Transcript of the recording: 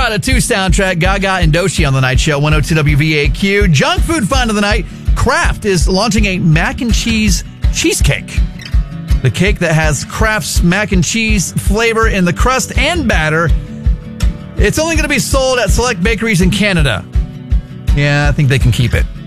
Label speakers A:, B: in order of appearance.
A: Desperado 2 soundtrack, Gaga and Doechii on the night show, 102 WVAQ. Junk food find of the night, Kraft is launching a mac and cheese cheesecake. The cake that has Kraft's mac and cheese flavor in the crust and batter. It's only going to be sold at select bakeries in Canada. Yeah, I think they can keep it.